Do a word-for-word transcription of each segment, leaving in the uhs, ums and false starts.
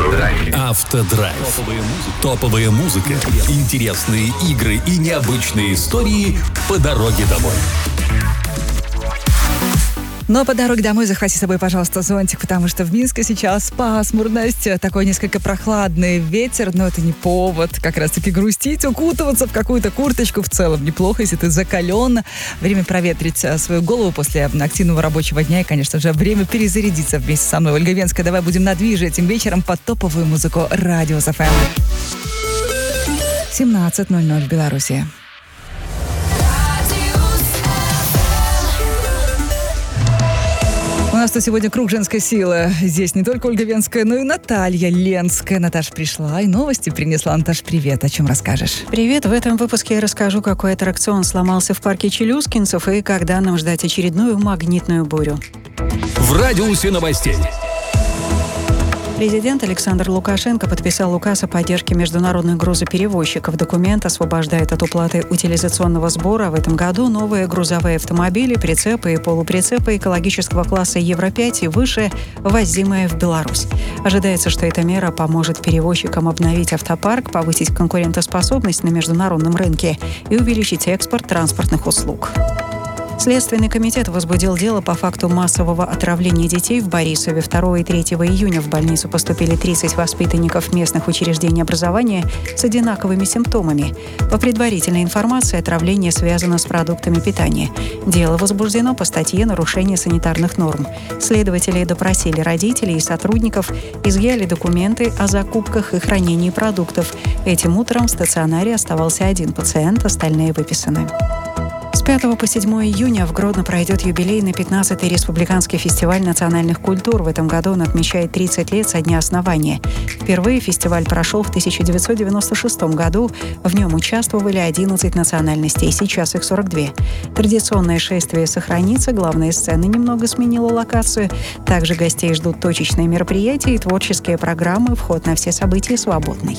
Автодрайв. Автодрайв. Топовая музыка, интересные игры и необычные истории по дороге домой. Но по дороге домой захвати с собой, пожалуйста, зонтик, потому что в Минске сейчас пасмурность, такой несколько прохладный ветер, но это не повод как раз-таки грустить, укутываться в какую-то курточку. В целом неплохо, если ты закален. Время проветрить свою голову после активного рабочего дня и, конечно же, время перезарядиться вместе со мной. Ольга Венская, давай будем на движе этим вечером под топовую музыку Радиус эф эм. семнадцать ноль ноль в Беларуси. У нас тут сегодня круг женской силы. Здесь не только Ольга Венская, но и Наталья Ленская. Наташа пришла и новости принесла. Наташ, привет. О чем расскажешь? Привет. В этом выпуске я расскажу, какой аттракцион сломался в парке Челюскинцев и когда нам ждать очередную магнитную бурю. В радиусе новостей. Президент Александр Лукашенко подписал указ о поддержке международных грузоперевозчиков. Документ освобождает от уплаты утилизационного сбора. В этом году новые грузовые автомобили, прицепы и полуприцепы экологического класса Евро пять и выше, ввозимые в Беларусь. Ожидается, что эта мера поможет перевозчикам обновить автопарк, повысить конкурентоспособность на международном рынке и увеличить экспорт транспортных услуг. Следственный комитет возбудил дело по факту массового отравления детей в Борисове. второго и третьего июня в больницу поступили тридцать воспитанников местных учреждений образования с одинаковыми симптомами. По предварительной информации, отравление связано с продуктами питания. Дело возбуждено по статье «Нарушение санитарных норм». Следователи допросили родителей и сотрудников, изъяли документы о закупках и хранении продуктов. Этим утром в стационаре оставался один пациент, остальные выписаны. С пятого по седьмое июня в Гродно пройдет юбилейный пятнадцатый республиканский фестиваль национальных культур. В этом году он отмечает тридцать лет со дня основания. Впервые фестиваль прошел в тысяча девятьсот девяносто шестом году. В нем участвовали одиннадцать национальностей, сейчас их сорок два. Традиционное шествие сохранится, главная сцена немного сменила локацию. Также гостей ждут точечные мероприятия и творческие программы. Вход на все события свободный.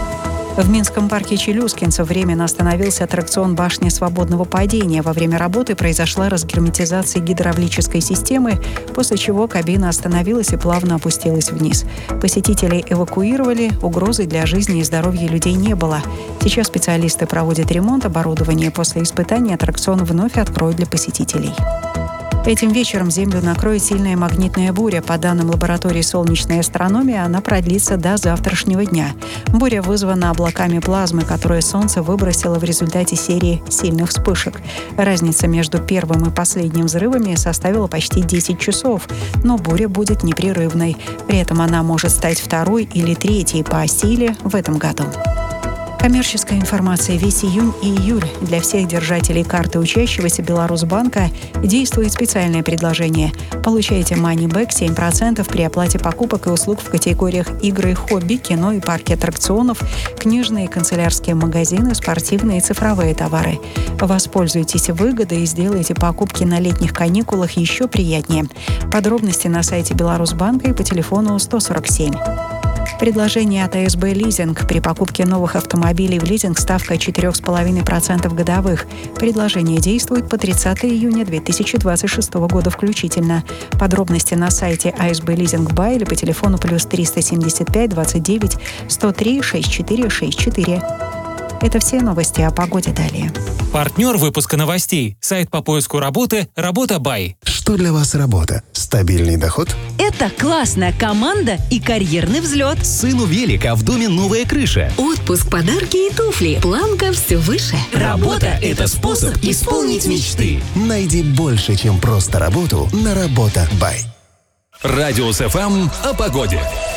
В Минском парке Челюскинцев временно остановился аттракцион «Башня свободного падения». Во время работы произошла разгерметизация гидравлической системы, после чего кабина остановилась и плавно опустилась вниз. Посетителей эвакуировали, угрозы для жизни и здоровья людей не было. Сейчас специалисты проводят ремонт оборудования. После испытаний аттракцион вновь откроют для посетителей. Этим вечером Землю накроет сильная магнитная буря. По данным лаборатории солнечной астрономии, она продлится до завтрашнего дня. Буря вызвана облаками плазмы, которые Солнце выбросило в результате серии сильных вспышек. Разница между первым и последним взрывами составила почти десять часов, но буря будет непрерывной. При этом она может стать второй или третьей по силе в этом году. Коммерческая информация. Весь июнь и июль для всех держателей карты учащегося Беларусьбанка действует специальное предложение. Получайте манибэк семь процентов при оплате покупок и услуг в категориях игры и хобби, кино и парки аттракционов, книжные и канцелярские магазины, спортивные и цифровые товары. Воспользуйтесь выгодой и сделайте покупки на летних каникулах еще приятнее. Подробности на сайте Беларусьбанка и по телефону сто сорок семь. Предложение от АСБ «Лизинг». При покупке новых автомобилей в лизинг ставка четыре целых пять десятых процента годовых. Предложение действует по тридцатого июня две тысячи двадцать шестого года включительно. Подробности на сайте АСБ «Лизинг Бай» или по телефону плюс триста семьдесят пять двадцать девять сто три шестьдесят четыре шестьдесят четыре. Это все новости о погоде далее. Партнер выпуска новостей. Сайт по поиску работы «Работа Бай». Что для вас работа? Стабильный доход? Это классная команда и карьерный взлет. Сыну велика, в доме новая крыша. Отпуск, подарки и туфли. Планка все выше. Работа – это способ исполнить мечты. Найди больше, чем просто работу на Работа Бай. Радиус эф эм о погоде.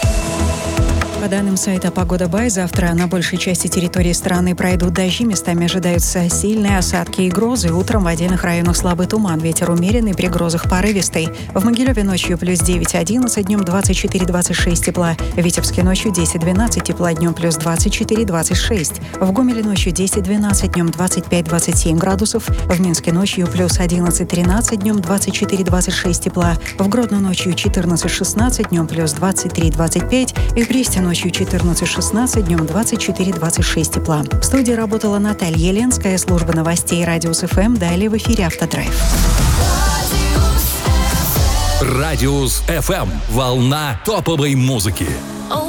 По данным сайта «Погода Бай», завтра на большей части территории страны пройдут дожди, местами ожидаются сильные осадки и грозы. Утром в отдельных районах слабый туман, ветер умеренный, при грозах порывистый. В Могилеве ночью плюс девять одиннадцать, днем двадцать четыре двадцать шесть тепла. В Витебске ночью десять двенадцать тепла, днем плюс двадцать четыре двадцать шесть. В Гомеле ночью десять двенадцать, днем двадцать пять двадцать семь градусов. В Минске ночью плюс одиннадцать тринадцать, днем двадцать четыре двадцать шесть тепла. В Гродно ночью четырнадцать шестнадцать, днем плюс двадцать три двадцать пять. И в Бресте ночью четырнадцать шестнадцать, днем двадцать четыре двадцать шесть тепла. В студии работала Наталья Ленская, служба новостей Радиус эф эм. Далее в эфире «Автодрайв». Радиус эф эм. Волна топовой музыки. Oh,